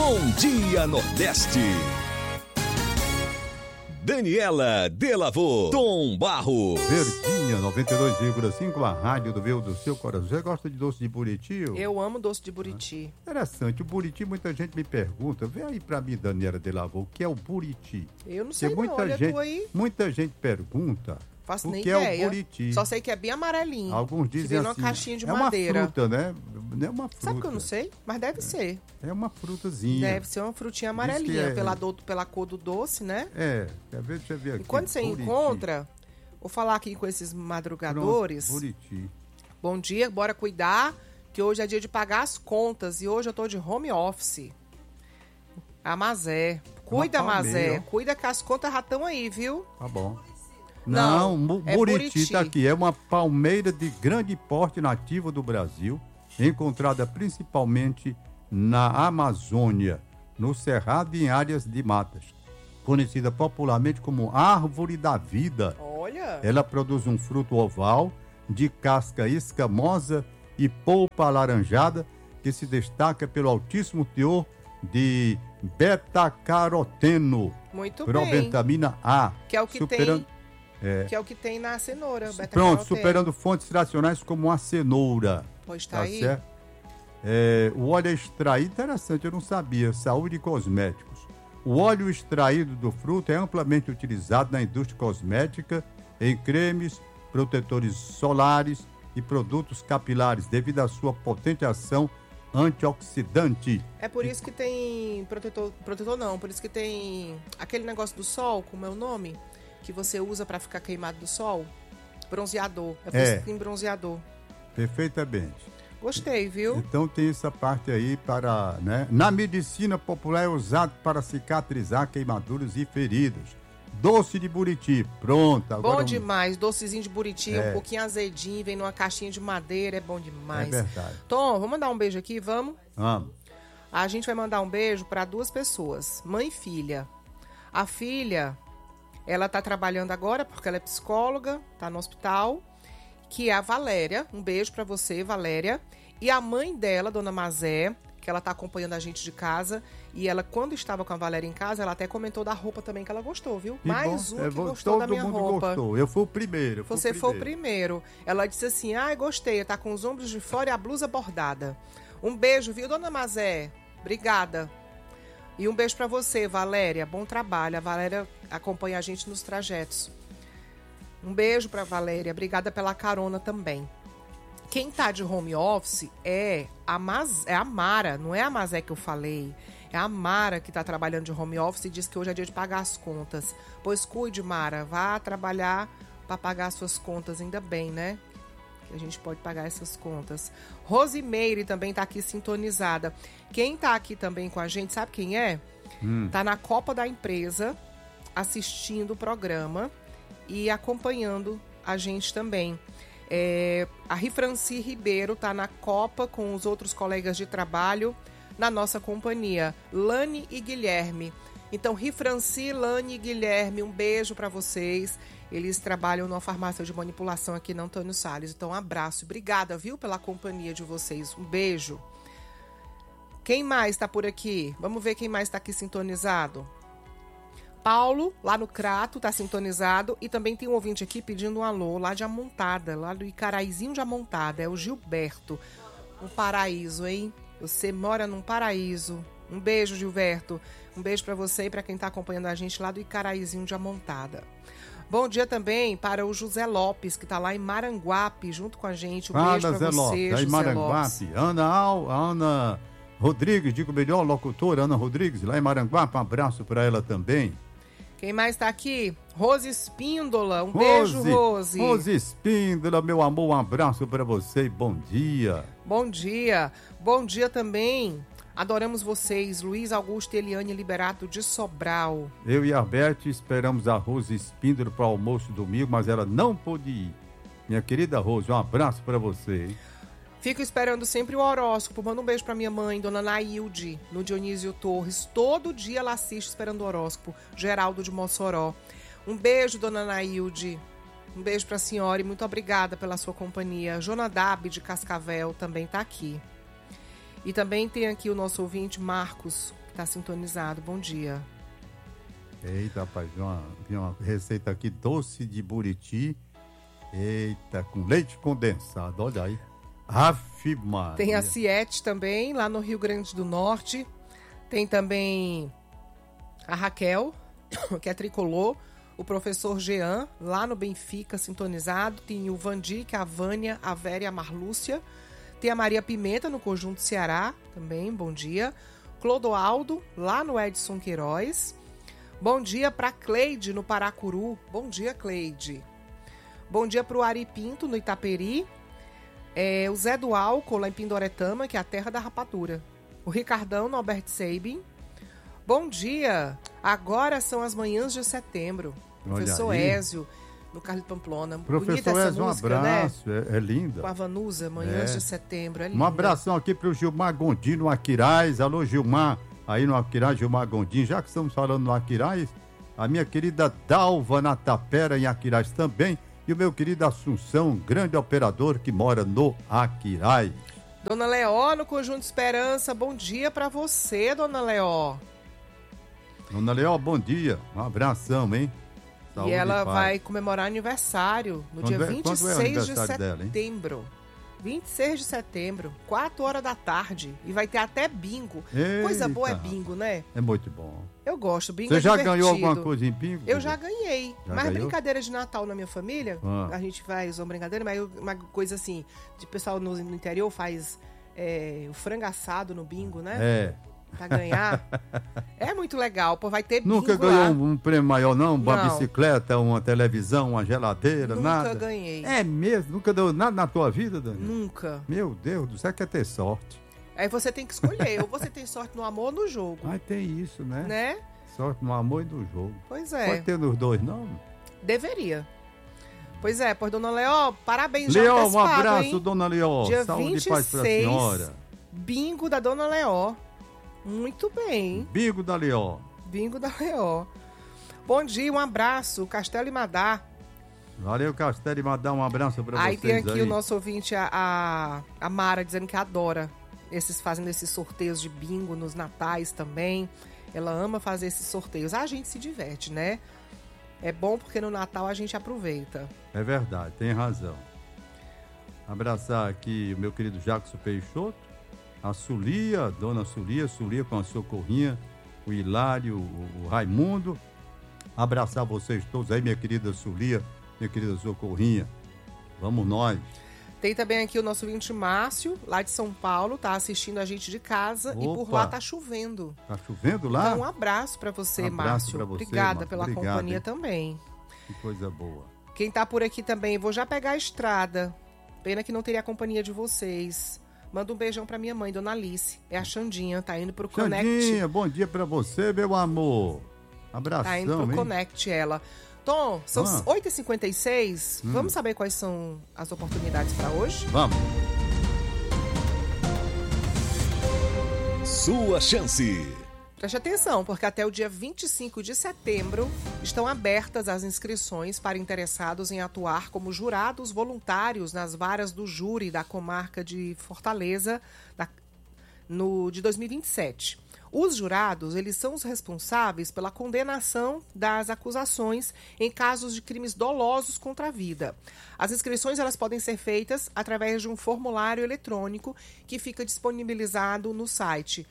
Bom Dia Nordeste. Daniela Delavô, Tom Barros. Verdinha 92,5, a rádio do meu do seu coração. Você gosta de doce de buriti? Eu amo doce de buriti. Interessante, o buriti, muita gente me pergunta, vê aí pra mim, Daniela Delavô, o que é o buriti? Eu não sei não, muita olha gente, tu aí. Muita gente pergunta Faço o nem que ideia. é o buriti. Só sei que é bem amarelinho. Alguns que dizem vem assim, numa caixinha de é madeira. uma fruta, né? Não é uma fruta. Sabe que eu não sei? Mas deve ser. É uma frutazinha. Deve ser uma frutinha amarelinha, pela cor do doce, né? Quer ver? Deixa eu ver aqui. E quando você encontra, vou falar aqui com esses madrugadores. Pronto, buriti. Bom dia, bora cuidar, que hoje é dia de pagar as contas e hoje eu tô de home office. A Mazé. Cuida, Mazé. Cuida que as contas já estão aí, viu? Tá bom. Não, buriti tá aqui. É uma palmeira de grande porte nativa do Brasil, encontrada principalmente na Amazônia, no Cerrado e em áreas de matas. Conhecida popularmente como árvore da vida. Olha! Ela produz um fruto oval, de casca escamosa e polpa alaranjada, que se destaca pelo altíssimo teor de beta-caroteno. Muito probentamina A. Que é o que superando... tem... Que é o que tem na cenoura. Pronto, superando fontes tradicionais como a cenoura. Pois tá aí. Certo? O óleo é extraído, interessante, eu não sabia, saúde e cosméticos. O óleo extraído do fruto é amplamente utilizado na indústria cosmética, em cremes, protetores solares e produtos capilares, devido à sua potente ação antioxidante. É por isso que tem protetor não, por isso que tem aquele negócio do sol, como é o nome? Que você usa para ficar queimado do sol, bronzeador. É por isso que tem bronzeador. Perfeitamente. Gostei, viu? Então tem essa parte aí para, né? Na medicina popular é usado para cicatrizar queimaduras e feridas. Doce de buriti, pronto. Agora bom demais, docezinho de buriti, um pouquinho azedinho, vem numa caixinha de madeira, é bom demais. É verdade. Tom, vamos mandar um beijo aqui, vamos? Vamos. A gente vai mandar um beijo para duas pessoas, mãe e filha. A filha... Ela tá trabalhando agora porque ela é psicóloga, tá no hospital, que é a Valéria. Um beijo pra você, Valéria. E a mãe dela, Dona Mazé, que ela tá acompanhando a gente de casa. E ela, quando estava com a Valéria em casa, ela até comentou da roupa também que ela gostou, viu? Que mais bom. um que gostou da minha roupa. Todo mundo gostou. Eu fui o primeiro. Você foi o primeiro. Ela disse assim, gostei, tá com os ombros de fora e a blusa bordada. Um beijo, viu, Dona Mazé? Obrigada. E um beijo pra você, Valéria. Bom trabalho. A Valéria acompanha a gente nos trajetos. Um beijo pra Valéria. Obrigada pela carona também. Quem tá de home office é a Mara. Não é a Mazé que eu falei. É a Mara que tá trabalhando de home office e diz que hoje é dia de pagar as contas. Pois cuide, Mara. Vá trabalhar pra pagar as suas contas. Ainda bem, né? Que a gente pode pagar essas contas. Rosimeire também tá aqui sintonizada. Quem tá aqui também com a gente, sabe quem é? Tá na Copa da empresa, assistindo o programa e acompanhando a gente também. A Rifranci Ribeiro tá na Copa com os outros colegas de trabalho na nossa companhia, Lani e Guilherme. Então, Rifranci, Lani e Guilherme, um beijo para vocês. Eles trabalham numa farmácia de manipulação aqui na Antônio Salles. Então, um abraço. Obrigada, viu, pela companhia de vocês. Um beijo. Quem mais está por aqui? Vamos ver quem mais está aqui sintonizado. Paulo, lá no Crato, está sintonizado. E também tem um ouvinte aqui pedindo um alô, lá de Amontada, lá do Icaraizinho de Amontada. É o Gilberto. Um paraíso, hein? Você mora num paraíso. Um beijo, Gilberto. Um beijo para você e para quem está acompanhando a gente lá do Icaraizinho de Amontada. Bom dia também para o José Lopes, que está lá em Maranguape, junto com a gente. Um beijo para você, José Maranguape. Ana Rodrigues, digo melhor, locutora Ana Rodrigues, lá em Maranguape. Um abraço para ela também. Quem mais está aqui? Rose Espíndola. Beijo, Rose. Rose Espíndola, meu amor, um abraço para você e bom dia. Bom dia. Bom dia também. Adoramos vocês, Luiz Augusto e Eliane Liberato de Sobral. Eu e a Beth esperamos a Rose Espíndola para o almoço domingo, mas ela não pôde ir. Minha querida Rose, um abraço para você. Hein? Fico esperando sempre o horóscopo. Manda um beijo para minha mãe, Dona Nailde, no Dionísio Torres. Todo dia ela assiste esperando o horóscopo. Geraldo de Mossoró. Um beijo, Dona Nailde. Um beijo para a senhora e muito obrigada pela sua companhia. Jonadab de Cascavel também está aqui. E também tem aqui o nosso ouvinte Marcos, está sintonizado. Bom dia. Eita, rapaz, vi uma receita aqui, doce de buriti. Eita, com leite condensado, olha aí. Ave Maria. Tem a Ciete também, lá no Rio Grande do Norte. Tem também a Raquel, que é tricolor. O professor Jean, lá no Benfica, sintonizado. Tem o Vandic, a Vânia, a Vera e a Marlúcia. Tem a Maria Pimenta, no Conjunto Ceará, também, bom dia. Clodoaldo, lá no Edson Queiroz. Bom dia para Cleide, no Paracuru. Bom dia, Cleide. Bom dia para o Ari Pinto, no Itaperi. O Zé do Álcool, lá em Pindoretama, que é a terra da rapadura. O Ricardão, no Albert Sabin. Bom dia. Agora são as manhãs de setembro. Professor Ézio, no Carlos Pamplona. Professor Ézio, um abraço. Né? É linda. Com a Vanusa, manhãs de setembro. É linda. Um abração aqui para o Gilmar Gondim, no Aquiraz. Alô, Gilmar. Aí no Aquiraz, Gilmar Gondim. Já que estamos falando no Aquiraz, a minha querida Dalva na Tapera, em Aquiraz também. E o meu querido Assunção, grande operador que mora no Aquiraz. Dona Leó, no Conjunto Esperança. Bom dia para você, Dona Leó. Dona Leó, bom dia. Um abração, hein? Saúde e ela vai comemorar aniversário no dia 26 de setembro. Dela, 26 de setembro, 4 horas da tarde. E vai ter até bingo. Eita. Coisa boa é bingo, né? É muito bom. Eu gosto, bingo Você é já divertido. ganhou alguma coisa em bingo? Eu já ganhei. Já mas ganhou? Brincadeira de Natal na minha família, a gente faz uma brincadeira, mas uma coisa assim, de pessoal no interior faz o frango assado no bingo, né? Pra ganhar. É muito legal, pô, vai ter bingo. Nunca ganhou um prêmio maior, não? Uma bicicleta, uma televisão, uma geladeira, nada? Nunca ganhei. É mesmo? Nunca deu nada na tua vida, Dani? Nunca. Meu Deus do céu, quer ter sorte. Aí você tem que escolher, ou você tem sorte no amor ou no jogo. Mas tem isso, né? Né? Sorte no amor e no jogo. Pois é. Pode ter nos dois, não? Deveria. Pois é, pois Dona Leó, parabéns Leó, já um abraço, hein? Dona Leó. Dia Saúde 26, e paz pra senhora. Bingo da Dona Leó. Muito bem. Bingo da Leó. Bingo da Leó. Bom dia, um abraço, Castelo e Madá. Valeu, Castelo e Madá, um abraço pra vocês aí. Tem aqui o nosso ouvinte, a Mara, dizendo que adora fazendo esses sorteios de bingo nos natais também. Ela ama fazer esses sorteios. A gente se diverte, né? É bom porque no Natal a gente aproveita. É verdade, tem razão. Abraçar aqui o meu querido Jackson Peixoto, a Sulia, Dona Sulia com a Socorrinha, o Hilário, o Raimundo. Abraçar vocês todos aí, minha querida Sulia, minha querida Socorrinha. Vamos nós. Tem também aqui o nosso ouvinte Márcio, lá de São Paulo, tá assistindo a gente de casa. Opa. E por lá tá chovendo. Tá chovendo lá? Então um abraço pra você, Márcio. Pra você, Obrigada Márcio. pela companhia também. Que coisa boa. Quem tá por aqui também, vou já pegar a estrada. Pena que não teria a companhia de vocês. Manda um beijão pra minha mãe, Dona Alice. É a Xandinha, tá indo pro Connect. Xandinha, bom dia pra você, meu amor. Abração, tá indo pro hein? Connect, ela. Tom, são 8h56. Vamos saber quais são as oportunidades pra hoje? Vamos. Sua chance. Preste atenção, porque até o dia 25 de setembro estão abertas as inscrições para interessados em atuar como jurados voluntários nas varas do júri da comarca de Fortaleza de 2027. Os jurados, eles são os responsáveis pela condenação das acusações em casos de crimes dolosos contra a vida. As inscrições elas podem ser feitas através de um formulário eletrônico que fica disponibilizado no site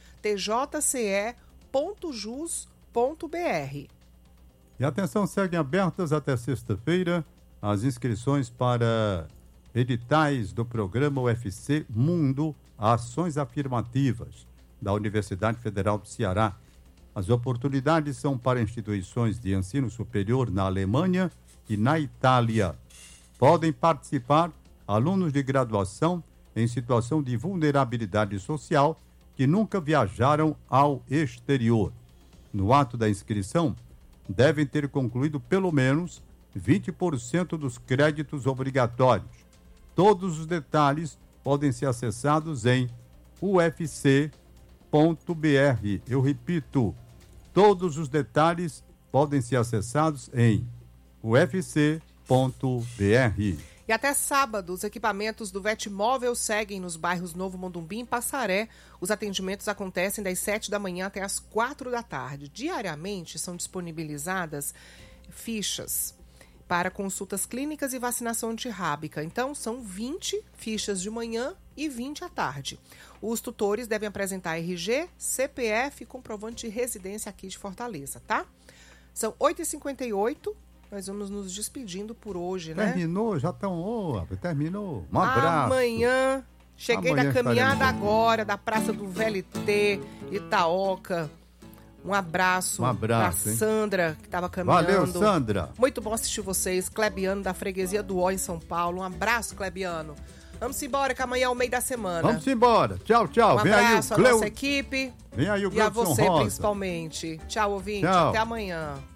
tjce.jus.br. E atenção, seguem abertas até sexta-feira as inscrições para editais do programa UFC Mundo Ações Afirmativas da Universidade Federal do Ceará. As oportunidades são para instituições de ensino superior na Alemanha e na Itália. Podem participar alunos de graduação em situação de vulnerabilidade social que nunca viajaram ao exterior. No ato da inscrição, devem ter concluído pelo menos 20% dos créditos obrigatórios. Todos os detalhes podem ser acessados em ufc.br. Eu repito, todos os detalhes podem ser acessados em ufc.br. E até sábado, os equipamentos do Vetmóvel seguem nos bairros Novo Mondumbim e Passaré. Os atendimentos acontecem das 7 da manhã até as 4 da tarde. Diariamente são disponibilizadas fichas para consultas clínicas e vacinação antirrábica. Então, são 20 fichas de manhã e 20 à tarde. Os tutores devem apresentar RG, CPF e comprovante de residência aqui de Fortaleza, tá? São 8h58. Nós vamos nos despedindo por hoje, né? Terminou, já estão... terminou. Um abraço. Amanhã, cheguei Amanhã da caminhada estaremos aqui. agora, da Praça do VLT, Itaoca. Um abraço pra hein? Sandra, que estava caminhando. Valeu, Sandra. Muito bom assistir vocês. Clebiano, da Freguesia do Ó, em São Paulo. Um abraço, Clebiano. Vamos embora, que amanhã é o meio da semana. Vamos embora. Tchau, tchau. Um Vem aí abraço o à nossa equipe. Vem aí o E a Gleudson você, Rosa. principalmente. Tchau, ouvinte. Tchau. Até amanhã.